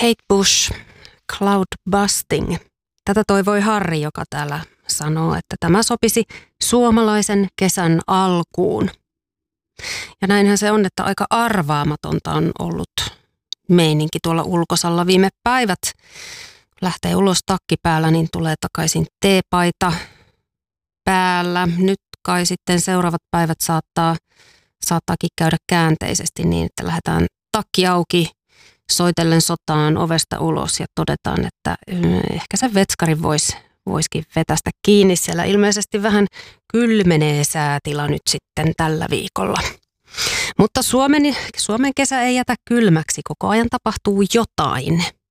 Kate Bush, cloud busting. Tätä toivoi Harri, joka täällä sanoo, että tämä sopisi suomalaisen kesän alkuun. Ja näinhän se on, että aika arvaamatonta on ollut meininki tuolla ulkosalla viime päivät. Lähtee ulos takki päällä, niin tulee takaisin teepaita päällä. Nyt kai sitten seuraavat päivät saattaakin käydä käänteisesti niin, että lähdetään takki auki, soitellen sotaan ovesta ulos ja todetaan, että ehkä se vetskari voisikin vetästä kiinni. Siellä ilmeisesti vähän kylmenee säätila nyt sitten tällä viikolla. Mutta Suomen kesä ei jätä kylmäksi, koko ajan tapahtuu jotain.